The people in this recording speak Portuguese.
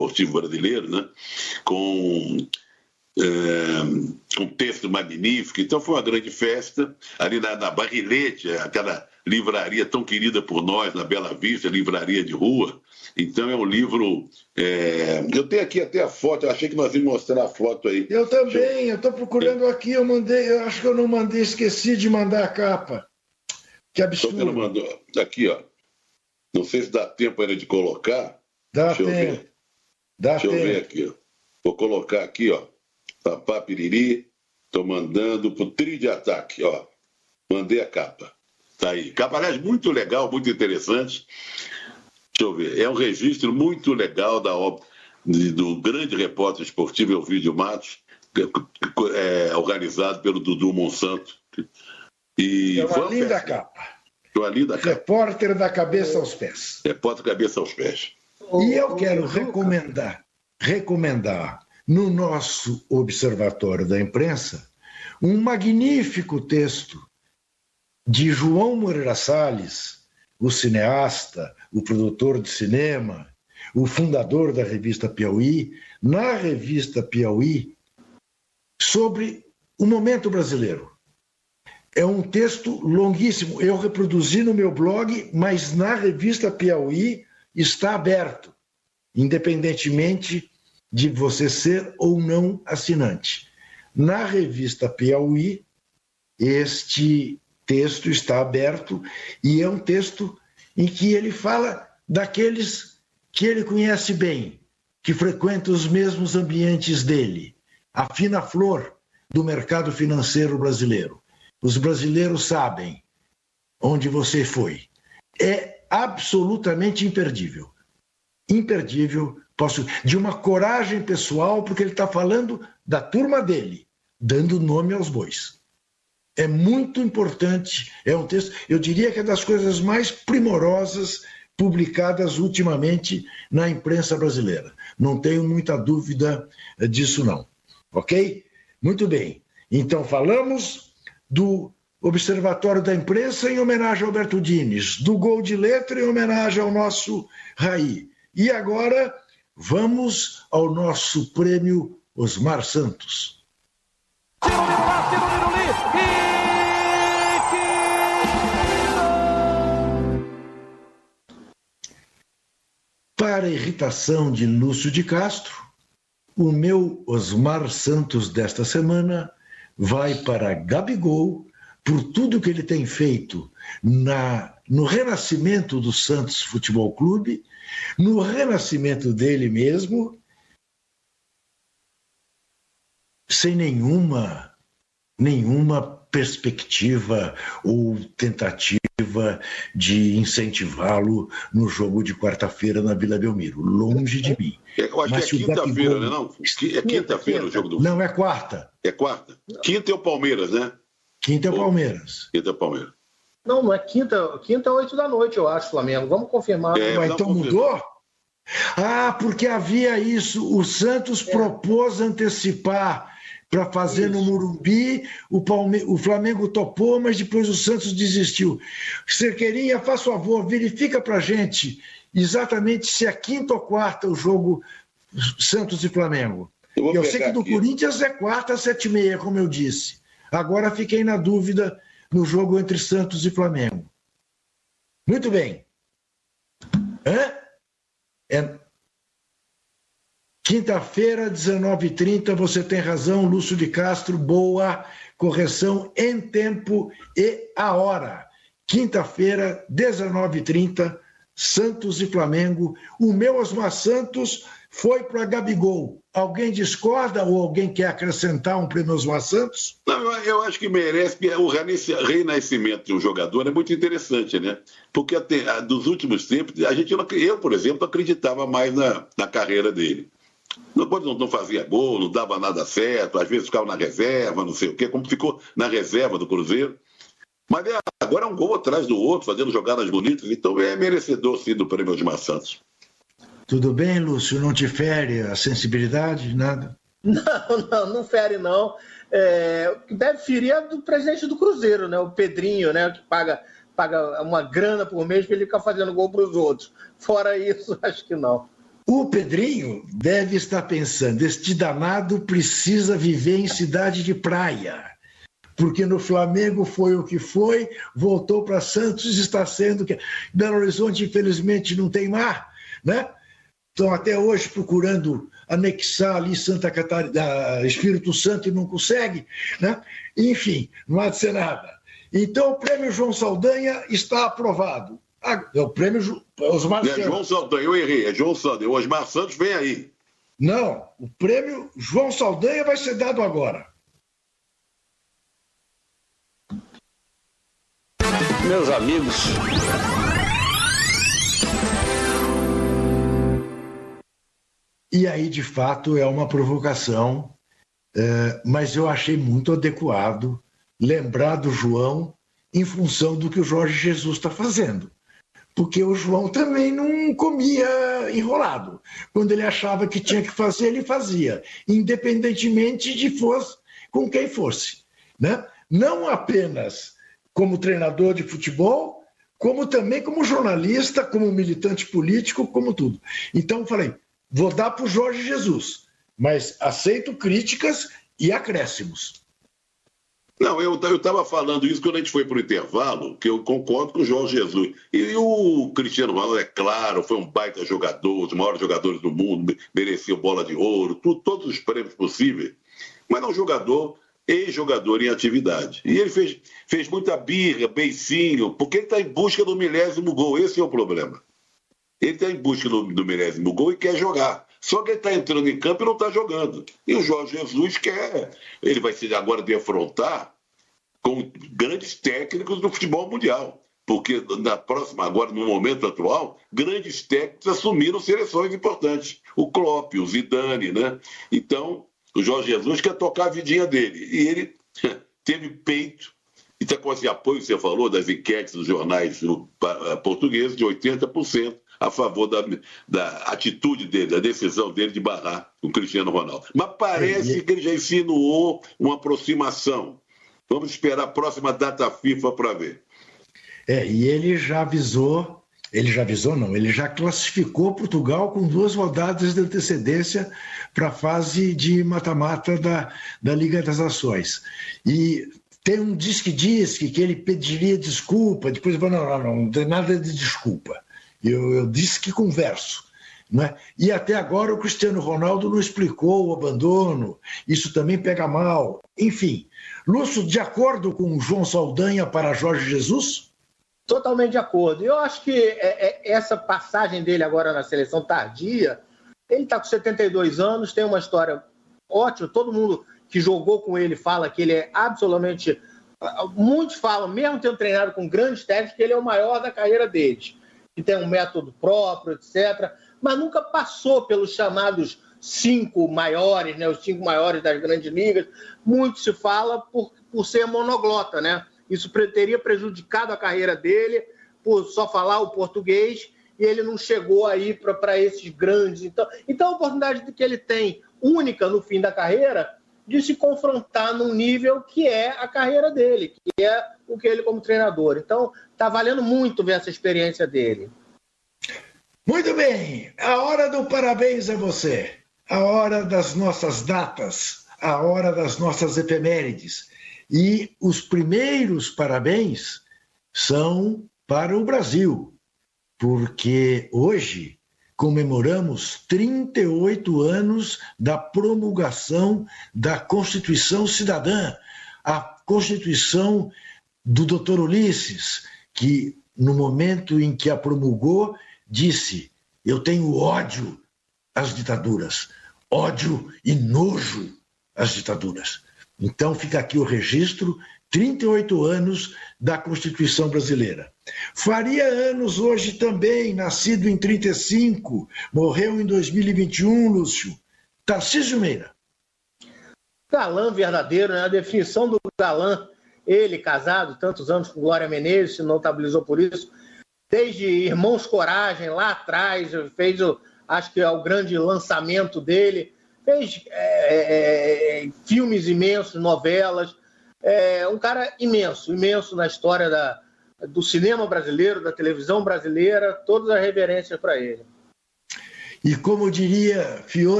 esportivo brasileiro, né? Com um texto magnífico. Então foi uma grande festa ali na Barrilete, aquela livraria tão querida por nós na Bela Vista, livraria de rua. Então é um livro... Eu tenho aqui até a foto, eu achei que nós íamos mostrar a foto aí. Eu também, eu estou procurando aqui, eu acho que eu não mandei, esqueci de mandar a capa. Que absurdo. Então, mandou. Aqui, ó. Não sei se dá tempo ainda de colocar. Deixa eu ver aqui, ó. Vou colocar aqui, ó. Papá Piriri, estou mandando pro trio de ataque, ó. Mandei a capa. Tá aí. Capa, aliás, muito legal, muito interessante. Deixa eu ver. É um registro muito legal da obra do grande repórter esportivo Elvídio Matos, organizado pelo Dudu Monsanto. E é uma linda capa. Uma linda capa. Repórter da cabeça aos pés. Repórter da cabeça aos pés. E eu quero recomendar no nosso Observatório da Imprensa um magnífico texto de João Moreira Salles, o cineasta, o produtor de cinema, o fundador da revista Piauí, na revista Piauí, sobre o momento brasileiro. É um texto longuíssimo, eu reproduzi no meu blog, mas na revista Piauí está aberto, independentemente de você ser ou não assinante. Na revista Piauí, este texto está aberto e é um texto em que ele fala daqueles que ele conhece bem, que frequentam os mesmos ambientes dele, a fina flor do mercado financeiro brasileiro. Os brasileiros sabem onde você foi. É absolutamente imperdível. Imperdível, de uma coragem pessoal, porque ele está falando da turma dele, dando nome aos bois. É muito importante, é um texto, eu diria que é das coisas mais primorosas publicadas ultimamente na imprensa brasileira. Não tenho muita dúvida disso não. Ok? Muito bem. Então falamos do Observatório da Imprensa em homenagem a Alberto Dines, do Gol de Letra em homenagem ao nosso Raí. E agora vamos ao nosso prêmio Osmar Santos. Para a irritação de Lúcio de Castro, o meu Osmar Santos desta semana vai para Gabigol por tudo que ele tem feito no renascimento do Santos Futebol Clube, no renascimento dele mesmo, sem nenhuma perspectiva ou tentativa de incentivá-lo no jogo de quarta-feira na Vila Belmiro. Longe de mim. Eu acho que é quinta-feira, né? Não? É quinta-feira o jogo do... Não, é quarta. É quarta? Quinta é o Palmeiras, né? Quinta é o Palmeiras. Quinta é o Palmeiras. Não é quinta. Quinta é 8 da noite, eu acho, Flamengo. Vamos confirmar. Mas então mudou? Ah, porque havia isso. O Santos propôs antecipar para fazer no Morumbi, o Flamengo topou, mas depois o Santos desistiu. Cerqueirinha, faz favor, verifica para a gente exatamente se é quinta ou quarta o jogo Santos e Flamengo. Eu sei que do Corinthians é quarta, 7h30, como eu disse. Agora fiquei na dúvida no jogo entre Santos e Flamengo. Muito bem. Quinta-feira, 19h30, você tem razão, Lúcio de Castro, boa correção em tempo e a hora. Quinta-feira, 19h30, Santos e Flamengo. O meu Osmar Santos foi para Gabigol. Alguém discorda ou alguém quer acrescentar um prêmio Osmar Santos? Não, eu acho que merece, porque o renascimento de um jogador é muito interessante, né? Porque dos últimos tempos, eu, por exemplo, acreditava mais na carreira dele. Não fazia gol, não dava nada certo, às vezes ficava na reserva, não sei o quê, como ficou na reserva do Cruzeiro. Mas agora é um gol atrás do outro, fazendo jogadas bonitas, então é merecedor, sim, do prêmio Osmar Santos. Tudo bem, Lúcio? Não te fere a sensibilidade? Nada? Não fere, não. O que deve ferir é do presidente do Cruzeiro, né? O Pedrinho, né? Que paga uma grana por mês para ele ficar fazendo gol para os outros. Fora isso, acho que não. O Pedrinho deve estar pensando, este danado precisa viver em cidade de praia, porque no Flamengo foi o que foi, voltou para Santos, está sendo que Belo Horizonte, infelizmente, não tem mar, né? Estão até hoje procurando anexar ali Santa Catarina, Espírito Santo e não consegue, né? Enfim, não há de ser nada. Então, o prêmio João Saldanha está aprovado. É o prêmio Osmar Santos. É João Saldanha, eu errei, é João Saldanha. O Osmar Santos vem aí. Não, o prêmio João Saldanha vai ser dado agora. Meus amigos. E aí, de fato, é uma provocação, mas eu achei muito adequado lembrar do João em função do que o Jorge Jesus está fazendo. Porque o João também não comia enrolado. Quando ele achava que tinha que fazer, ele fazia, independentemente de fosse com quem fosse, né? Não apenas como treinador de futebol, como também como jornalista, como militante político, como tudo. Então, eu falei, vou dar para o Jorge Jesus, mas aceito críticas e acréscimos. Não, eu estava falando isso quando a gente foi para o intervalo, que eu concordo com o Jorge Jesus. E o Cristiano Ronaldo, é claro, foi um baita jogador, os maiores jogadores do mundo, mereceu bola de ouro, todos os prêmios possíveis, mas é um jogador, ex-jogador em atividade. E ele fez muita birra, beicinho, porque ele está em busca do 1000º gol, esse é o problema. Ele está em busca do 1000º gol e quer jogar. Só que ele está entrando em campo e não está jogando. E o Jorge Jesus ele vai se agora defrontar com grandes técnicos do futebol mundial. Porque na próxima, agora no momento atual, grandes técnicos assumiram seleções importantes. O Klopp, o Zidane, né? Então, o Jorge Jesus quer tocar a vidinha dele. E ele teve peito. E está com esse apoio, você falou, das enquetes dos jornais portugueses, de 80%. A favor da atitude dele, da decisão dele de barrar o Cristiano Ronaldo. Mas parece que ele já insinuou uma aproximação. Vamos esperar a próxima data FIFA para ver. E ele já avisou, ele já classificou Portugal com 2 rodadas de antecedência para a fase de mata-mata da Liga das Nações. E tem um disque que ele pediria desculpa, depois não tem nada de desculpa. Eu disse que converso, né? E até agora o Cristiano Ronaldo não explicou o abandono, isso também pega mal. Enfim, Lúcio, de acordo com o João Saldanha para Jorge Jesus? Totalmente de acordo. Eu acho que essa passagem dele agora na seleção tardia, ele está com 72 anos, tem uma história ótima, todo mundo que jogou com ele fala que ele é absolutamente... Muitos falam, mesmo tendo treinado com grandes técnicos, que ele é o maior da carreira deles. Que tem um método próprio, etc., mas nunca passou pelos chamados 5 maiores, né, os 5 maiores das grandes ligas. Muito se fala por ser monoglota, né? Isso teria prejudicado a carreira dele por só falar o português e ele não chegou aí para esses grandes. Então a oportunidade que ele tem, única no fim da carreira, de se confrontar num nível que é a carreira dele, que é o que ele como treinador. Então, está valendo muito ver essa experiência dele. Muito bem. A hora do parabéns a você. A hora das nossas datas. A hora das nossas efemérides. E os primeiros parabéns são para o Brasil, porque hoje comemoramos 38 anos da promulgação da Constituição Cidadã, a Constituição do Dr. Ulisses, que no momento em que a promulgou, disse: eu tenho ódio às ditaduras, ódio e nojo às ditaduras. Então fica aqui o registro, 38 anos da Constituição Brasileira. Faria anos hoje também, nascido em 35, morreu em 2021, Lúcio, Tarcísio Meira. Galã verdadeiro, né? A definição do galã, ele casado tantos anos com Glória Menezes, se notabilizou por isso, desde Irmãos Coragem, lá atrás, fez, acho que é o grande lançamento dele, fez filmes imensos, novelas, um cara imenso na história do cinema brasileiro, da televisão brasileira, todas as reverências para ele. E como diria Fiore